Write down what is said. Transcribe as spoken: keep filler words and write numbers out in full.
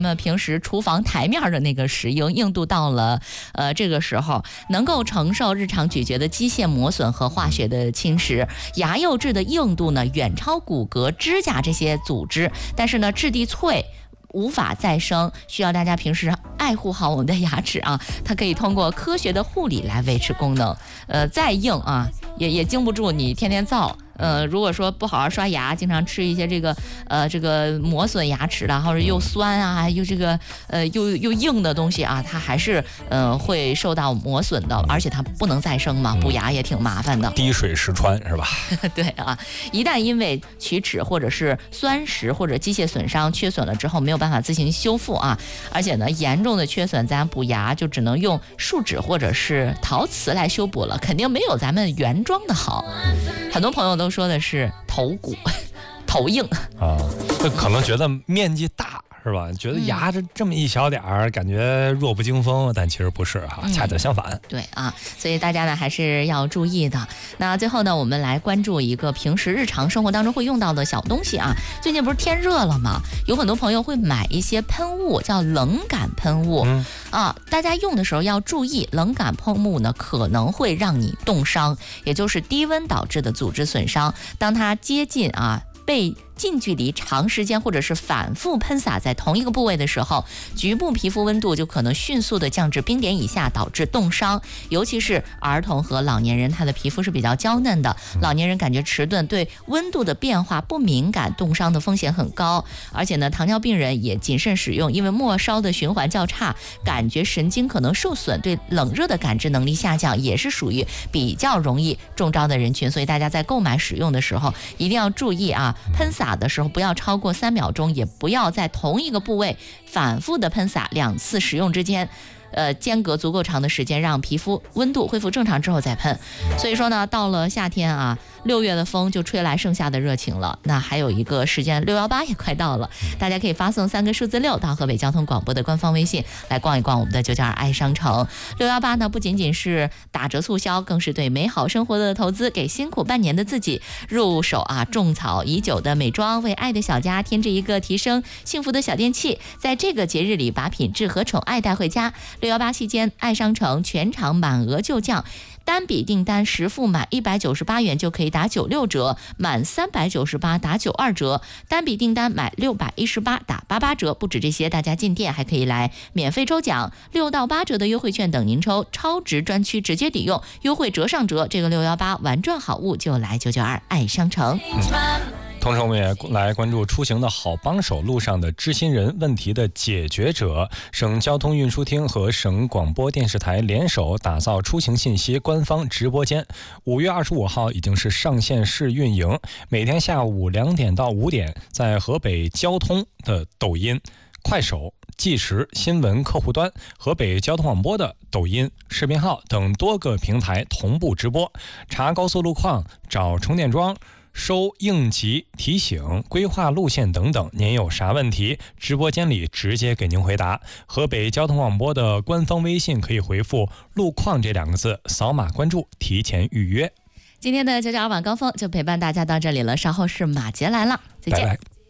那么平时厨房台面的那个石英硬度到了呃这个时候，能够承受日常咀嚼的机械磨损和化学的侵蚀。牙釉质的硬度呢远超骨骼、指甲这些组织，但是呢质地脆，无法再生，需要大家平时爱护好我们的牙齿啊。它可以通过科学的护理来维持功能。呃，再硬啊，也也经不住你天天造。呃，如果说不好好刷牙，经常吃一些这个呃这个磨损牙齿的，或者又酸啊，又这个呃又又硬的东西啊，它还是呃会受到磨损的，而且它不能再生嘛，补牙也挺麻烦的。 滴水石穿是吧？ 对啊，一旦因为龋齿或者是酸蚀或者机械损伤缺损了之后，没有办法自行修复啊，而且呢严重的缺损，咱补牙就只能用树脂或者是陶瓷来修补了，肯定没有咱们原装的好。很多朋友都说的是头骨头硬啊，可能觉得面积大是吧？觉得牙这这么一小点儿，感觉弱不禁风，但其实不是哈、啊，恰恰相反。 嗯、对啊，所以大家呢还是要注意的。那最后呢，我们来关注一个平时日常生活当中会用到的小东西啊。最近不是天热了吗？有很多朋友会买一些喷雾，叫冷感喷雾、嗯、啊。大家用的时候要注意，冷感喷雾呢可能会让你冻伤，也就是低温导致的组织损伤。当它接近啊被近距离长时间或者是反复喷洒在同一个部位的时候，局部皮肤温度就可能迅速的降至冰点以下，导致冻伤。尤其是儿童和老年人，他的皮肤是比较娇嫩的，老年人感觉迟钝，对温度的变化不敏感，冻伤的风险很高。而且呢，糖尿病人也谨慎使用，因为末梢的循环较差，感觉神经可能受损，对冷热的感知能力下降，也是属于比较容易中招的人群。所以大家在购买使用的时候一定要注意啊，喷洒的时候不要超过三秒钟，也不要在同一个部位反复的喷洒，两次使用之间呃，间隔足够长的时间，让皮肤温度恢复正常之后再喷。所以说呢，到了夏天啊，六月的风就吹来盛夏的热情了。那还有一个时间，六幺八也快到了，大家可以发送三个数字六到河北交通广播的官方微信，来逛一逛我们的九九二爱商城。六幺八呢，不仅仅是打折促销，更是对美好生活的投资，给辛苦半年的自己入手啊，种草已久的美妆，为爱的小家添置一个提升幸福的小电器。在这个节日里，把品质和宠爱带回家。六幺八期间，爱商城全场满额就降，单笔订单实付满一百九十八元就可以打九六折，满三百九十八打九二折，单笔订单买六百一十八打八八折。不止这些，大家进店还可以来免费抽奖，六到八折的优惠券等您抽，超值专区直接抵用，优惠折上折。这个六幺八玩转好物就来九九二爱商城。 嗯同时我们也来关注出行的好帮手，路上的知心人，问题的解决者。省交通运输厅和省广播电视台联手打造出行信息官方直播间，五月二十五号已经是上线试运营，每天下午两点到五点，在河北交通的抖音、快手、即时新闻客户端、河北交通广播的抖音视频号等多个平台同步直播，查高速路况、找充电桩、收应急提醒、规划路线等等，您有啥问题，直播间里直接给您回答。河北交通广播的官方微信可以回复路况这两个字，扫码关注，提前预约。 今天的九九二晚高峰就陪伴大家到这里了，稍后是马杰来了，再见。拜拜。